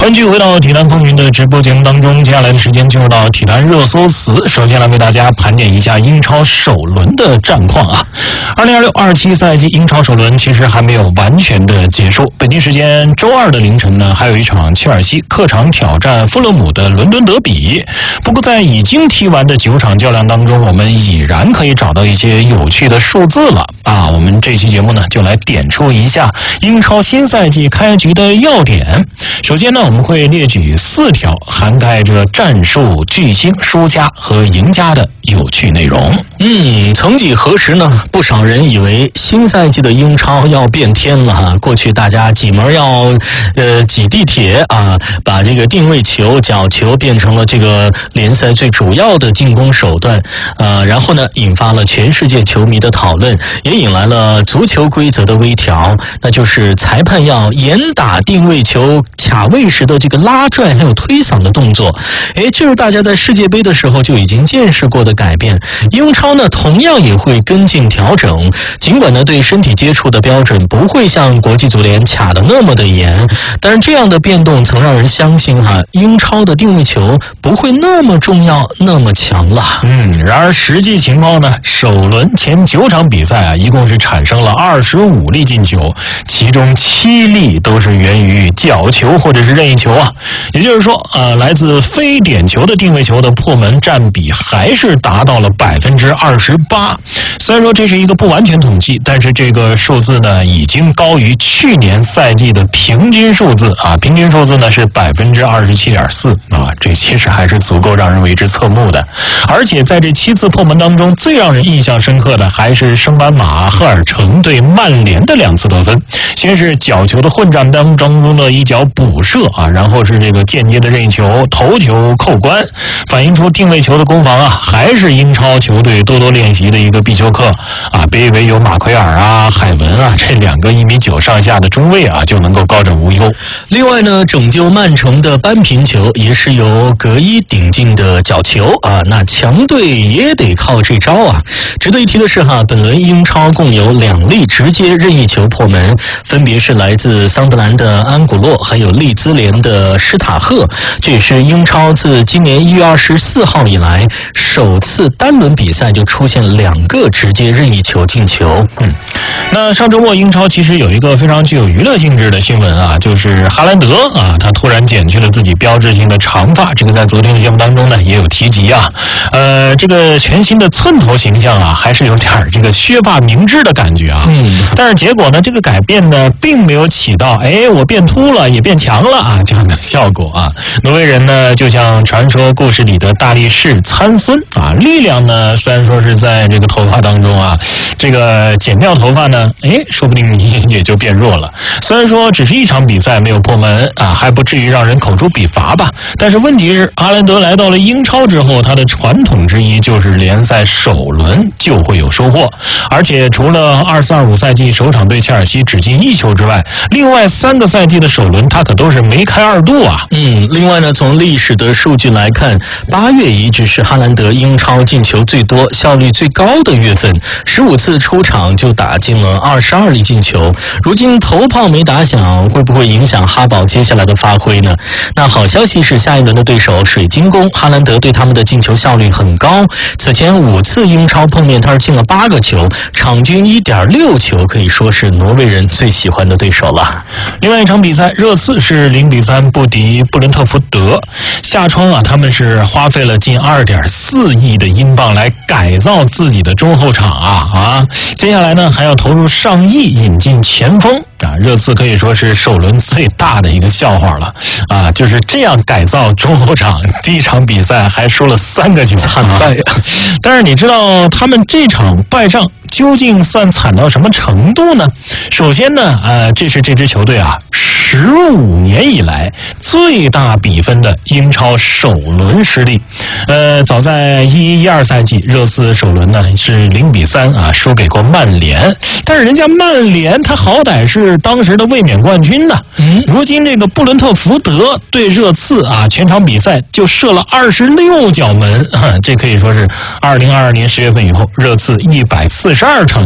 欢迎继续回到体坛风云的直播节目当中，接下来的时间进入到体坛热搜词。首先来为大家盘点一下英超首轮的战况啊。2026-27赛季英超首轮其实还没有完全的结束。北京时间周二的凌晨呢，还有一场切尔西客场挑战富勒姆的伦敦德比。不过在已经踢完的9场较量当中，我们已然可以找到一些有趣的数字了啊。我们这期节目呢，就来点出一下英超新赛季开局的要点。首先呢，我们会列举4条涵盖着战术、巨星、输家和赢家的有趣内容。 曾几何时呢，不少人以为新赛季的英超要变天了哈。过去大家挤门要挤地铁啊，把这个定位球、角球变成了这个联赛最主要的进攻手段，然后呢，引发了全世界球迷的讨论，也引来了足球规则的微调，那就是裁判要严打定位球卡位时的这个拉拽还有推搡的动作。这是大家在世界杯的时候就已经见识过的改变。英超呢，同样也会跟进调整，尽管呢对身体接触的标准不会像国际足联卡得那么的严，但是这样的变动曾让人相信英超的定位球不会那么重要那么强了。 然而实际情况呢，首轮前9场比赛一共是产生了25粒进球，其中7粒都是源于角球或者是任意球啊。也就是说来自非点球的定位球的破门占比还是达到了28%。虽然说这是一个不完全统计，但是这个数字呢已经高于去年赛季的平均数字啊，平均数字呢是27.4%啊，这其实还是足够让人为之侧目的。而且在这7次破门当中，最让人印象深刻的还是升班马赫尔城对曼联的2次得分。先是角球的混战当中的一脚补射啊，然后是这个间接的任意球、头球扣关，反映出定位球的攻防还是英超球队多多练习的一个必修课啊。别以为有马奎尔海文这2个1.9米上下的中卫就能够高枕无忧。 另外呢，拯救曼城的扳平球也是由格伊顶进的角球啊，那强队也得靠这招啊。值得一提的是本轮英超共有2粒直接任意球破门，分别是来自桑德兰的安古洛还有利兹联的施塔赫，这也是英超自今年1月24号以来首次单轮比赛就出现2个直接任意球进球。 那上周末英超其实有一个非常具有娱乐性质的新闻就是哈兰德他突然剪去了自己标志性的长发，这个在昨天的节目当中呢也有提及这个全新的寸头形象还是有点这个削发明志的感觉但是结果呢，这个改变呢并没有起到我变秃了也变强了这样的效果挪威人呢就像传说故事里的大力士参孙力量呢虽然说是在这个头发当中这个剪掉头发呢说不定也就变弱了。虽然说只是1场比赛没有破门还不至于让人口诛笔伐吧，但是问题是哈兰德来到了英超之后，他的传统之一就是联赛首轮就会有收获，而且除了24-25赛季首场对切尔西只进1球之外，另外3个赛季的首轮他可都是梅开2度另外呢，从历史的数据来看，8月一直是哈兰德英超进球最多、效率最高的月份，15次出场就打进了22粒进球。如今头炮没打响，会不会影响哈堡接下来的发挥呢？那好消息是，下一轮的对手水晶宫，哈兰德对他们的进球效率很高。此前5次英超碰面，他是进了8个球，场均1.6球，可以说是挪威人最喜欢的对手了。 另外一场比赛，热刺是0-3不敌布伦特福德。夏窗他们是花费了近2.4亿的英镑来改造自己的中后场接下来呢还要投入上亿引进前锋热刺可以说是首轮最大的一个笑话了就是这样改造中后场，第1场比赛还输了3个球， 惨败但是你知道他们这场败仗究竟算惨到什么程度呢？首先呢这是这支球队15年以来最大比分的英超首轮失利。早在11-12赛季，热刺首轮呢是0-3输给过曼联，但是人家曼联他好歹是当时的卫冕冠军呢。如今这个布伦特福德对热刺全场比赛就射了26脚门，这可以说是2022年10月份以后热刺142场